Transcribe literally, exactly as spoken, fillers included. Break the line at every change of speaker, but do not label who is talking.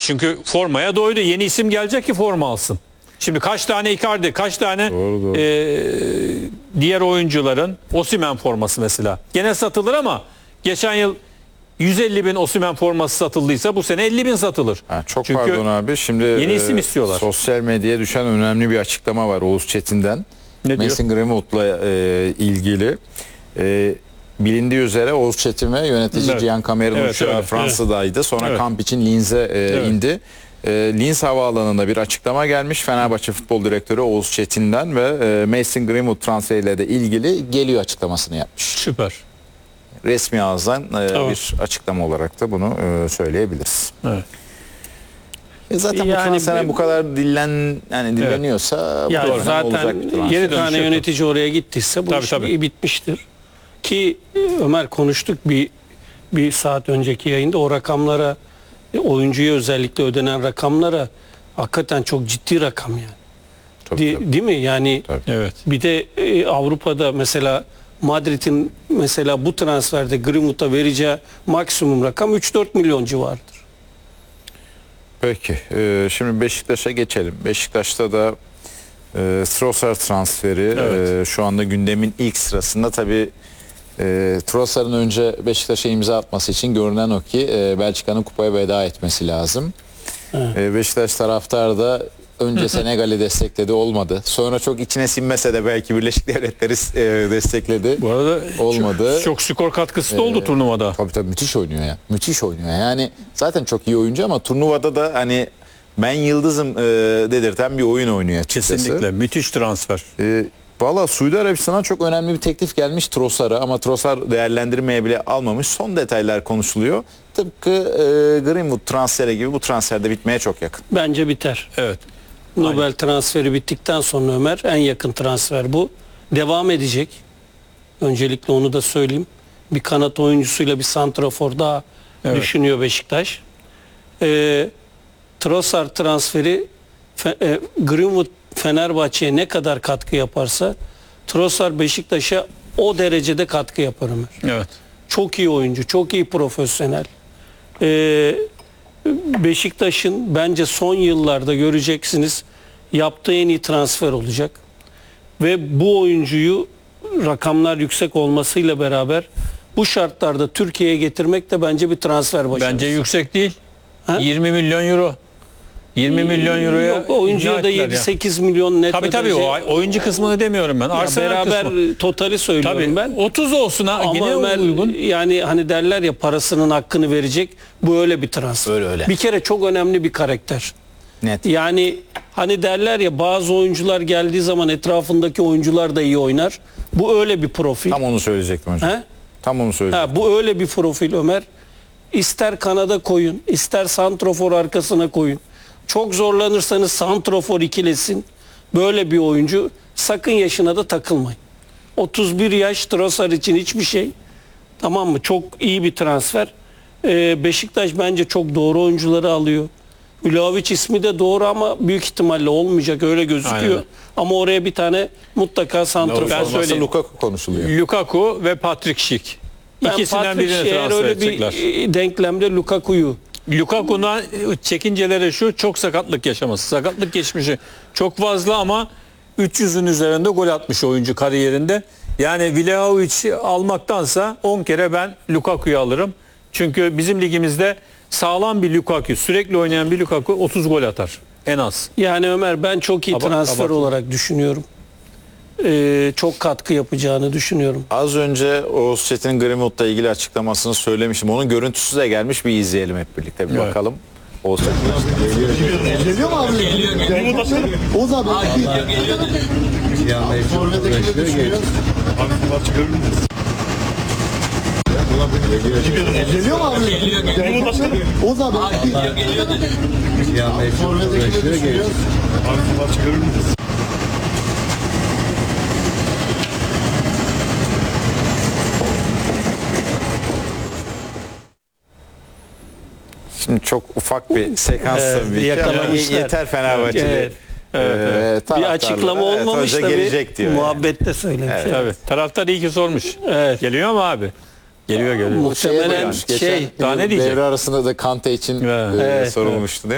Çünkü formaya doydu. Yeni isim gelecek ki forma alsın. Şimdi kaç tane Icardi, kaç tane
Doğru, doğru.
E, diğer oyuncuların Osimhen forması mesela. Gene satılır ama geçen yıl yüz elli bin Osimhen forması satıldıysa bu sene elli bin satılır.
Ha, çok
Çünkü
pardon abi. Şimdi
yeni isim
e,
istiyorlar.
sosyal medyaya düşen önemli bir açıklama var Oğuz Çetin'den.
Ne diyor?
Mason Greenwood'la e, ilgili. E, bilindiği üzere Oğuz Çetin ve yönetici
Evet.
Cihan Kamer'in
Evet,
uçağı
öyle.
Fransa'daydı. Sonra
Evet.
kamp için Linz'e e,
Evet.
indi. E, Linz Havaalanı'nda bir açıklama gelmiş. Fenerbahçe Futbol Direktörü Oğuz Çetin'den ve e, Mason Greenwood transferiyle de ilgili geliyor açıklamasını yapmış.
Süper.
Resmi ağızdan e,
Tamam.
bir açıklama olarak da bunu e, söyleyebiliriz.
Evet.
E zaten bu
Yani
transfer
bir-
bu kadar dillen yani dilleniyorsa bu
Ya
dönem
zaten
olacak bir transfer.
Geri
yedi tane
dönüş
yönetici oraya gittiyse bu
Tabii,
iş
tabii.
bitmiştir. Ki e, Ömer konuştuk bir bir saat önceki yayında o rakamlara e, oyuncuya özellikle ödenen rakamlara hakikaten çok ciddi rakam yani.
Tabii,
Di-
tabii.
Değil mi? Yani
Tabii.
Evet.
bir de e, Avrupa'da mesela Madrid'in mesela bu transferde Greenwood'a vereceği maksimum rakam üç dört milyon civarıdır.
Peki e, şimdi Beşiktaş'a geçelim. Beşiktaş'ta da e, Trossard transferi
Evet.
e, şu anda gündemin ilk sırasında. Tabii e, Trossard'ın önce Beşiktaş'a imza atması için görünen o ki e, Belçika'nın kupaya veda etmesi lazım.
Evet.
E, Beşiktaş taraftarı da önce Senegal'i destekledi, olmadı. Sonra çok içine sinmese de belki Birleşik Devletleri e, destekledi.
Bu arada
Olmadı.
Çok, çok skor katkısı da oldu
Ee,
turnuvada.
Tabii tabii müthiş oynuyor ya. Müthiş oynuyor. Yani zaten çok iyi oyuncu ama turnuvada da hani ben yıldızım e, dedirten bir oyun oynuyor açıkçası.
Kesinlikle. Müthiş transfer.
E, Valla Suudi Arabistan'a çok önemli bir teklif gelmiş Trossard'a ama Trossard değerlendirmeye bile almamış. Son detaylar konuşuluyor. Tıpkı e, Greenwood transferi gibi bu transferde bitmeye çok yakın.
Bence biter.
Evet.
Nobel transferi bittikten sonra Ömer en yakın transfer bu. Devam edecek. Öncelikle onu da söyleyeyim. Bir kanat oyuncusuyla bir santrafor daha
Evet.
düşünüyor Beşiktaş. Ee, Trossard transferi Fe- e, Greenwood Fenerbahçe'ye ne kadar katkı yaparsa Trossard Beşiktaş'a o derecede katkı yapar Ömer.
Evet.
Çok iyi oyuncu, çok iyi profesyonel. Ee, Beşiktaş'ın bence son yıllarda göreceksiniz yaptığı en iyi transfer olacak. Ve bu oyuncuyu rakamlar yüksek olmasıyla beraber bu şartlarda Türkiye'ye getirmek de bence bir transfer başarısı.
Bence yüksek değil.
Ha?
yirmi milyon euro. yirmi milyon euroya
Yok, oyuncuya
ikna
da
ettiler
yedi
ya.
sekiz milyon net
Tabii tabii
ödeyecek.
o oyuncu kısmını demiyorum ben.
Ya
Arsenal
beraber
kısmı.
totali söylüyorum
Tabii
ben.
otuz olsun ha.
Ama
Yine
Ömer
uygun.
yani hani derler ya parasının hakkını verecek. Bu öyle bir transfer.
Öyle, öyle.
Bir kere çok önemli bir karakter.
Net.
Yani hani derler ya bazı oyuncular geldiği zaman etrafındaki oyuncular da iyi oynar. Bu öyle bir profil.
Tam onu söyleyecektim hocam.
He?
Tam onu söyleyecektim.
Ha, bu öyle bir profil Ömer. İster kanada koyun, ister santrofor arkasına koyun. Çok zorlanırsanız santrofor ikilesin. Böyle bir oyuncu. Sakın yaşına da takılmayın. otuz bir yaş Trossard için hiçbir şey. Tamam mı? Çok iyi bir transfer. Ee, Beşiktaş bence çok doğru oyuncuları alıyor. Vlahovic ismi de doğru ama büyük ihtimalle olmayacak öyle gözüküyor.
Aynen.
Ama oraya bir tane mutlaka santrofor.
Ben
Olmazsa
söyleyeyim.
Lukaku konuşuluyor.
Lukaku ve Patrick Schick.
Ben
İkisinden
Patrick
birini
Schick, eğer
transfer
öyle bir
edecekler.
e, denklemde Lukaku'yu
Lukaku'na çekinceleri şu: çok sakatlık yaşaması. Sakatlık geçmişi çok fazla ama üç yüzün üzerinde gol atmış oyuncu kariyerinde. Yani Vlahovic almaktansa on kere ben Lukaku'yu alırım. Çünkü bizim ligimizde sağlam bir Lukaku, sürekli oynayan bir Lukaku otuz gol atar en az.
yani Ömer ben çok iyi
Aba-
transfer
abartma.
olarak düşünüyorum. Ee, çok katkı yapacağını düşünüyorum.
Az önce Oğuz Çetin'in Greenwood'la ilgili açıklamasını söylemiştim. Onun görüntüsü de gelmiş, bir izleyelim hep birlikte. Bir
Evet.
bakalım. Oğuz Çetin.
Geliyor mu abi? Geliyor, geliyor. Oğuz abi. Geliyor, geliyor. Forvet'e gidiyor, düşünüyoruz.
Abi maçı görür müyüz?
Geliyor mu abi? Geliyor, geliyor. Oğuz abi. Geliyor, geliyor. Forvet'e gidiyor, düşünüyoruz.
Abi maçı görür müyüz?
Şimdi çok ufak bir sekans
Evet,
tabii ki.
yakalamışlar.
Ye- Yeter Fenerbahçe'de.
Evet.
Ee,
Bir açıklama olmamış
evet,
tabii.
gelecek diyor. yani.
Muhabbette söylemiş.
Evet.
Tabii. Taraftar iyi ki sormuş.
Evet.
Geliyor mu abi? Geliyor geliyor.
Muhtemelen
Geçen
şey
yıl
daha ne diyecek?
devre arasında da Kante için
Evet.
e,
Evet,
sorulmuştu değil mi?